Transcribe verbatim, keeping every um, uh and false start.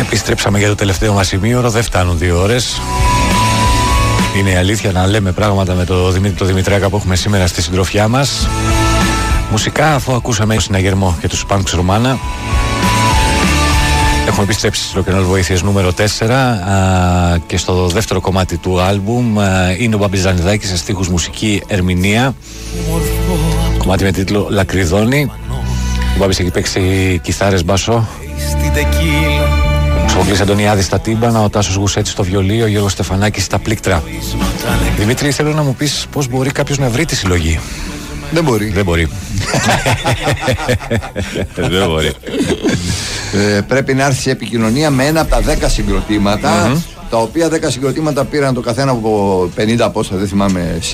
Επιστρέψαμε για το τελευταίο μας ημίωρο, δεν φτάνουν δύο ώρες. Είναι η αλήθεια να λέμε πράγματα με το Δημήτρη το Δημητρέκα που έχουμε σήμερα στη συντροφιά μας. Μουσικά, αφού ακούσαμε το συναγερμό και τους Punks Ρουμάνα, έχουμε επιστρέψει στο Rock'n'Roll Βοήθειες νούμερο τέσσερα α, και στο δεύτερο κομμάτι του άλμπουμ α, είναι ο Μπάμπης Ζανιδάκης σε στίχους, μουσική, ερμηνεία. Κομμάτι με τίτλο Λακριδόνι. Ο Μπάμπης έχει παίξει κιθάρες, μπάσο. Ο Σοφοκλής Αντωνιάδης στα τύμπανα, ο Τάσος Γουσέτης στο βιολί, ο Γιώργος Στεφανάκης στα πλήκτρα. Δημήτρη, θέλω να μου πεις πώς μπορεί κάποιος να βρει τη συλλογή. Δεν μπορεί. Δεν μπορεί. Δεν μπορεί. Ε, πρέπει να έρθει σε επικοινωνία με ένα από τα δέκα συγκροτήματα, mm-hmm. τα οποία δέκα συγκροτήματα πήραν το καθένα από πενήντα πόσα, δεν θυμάμαι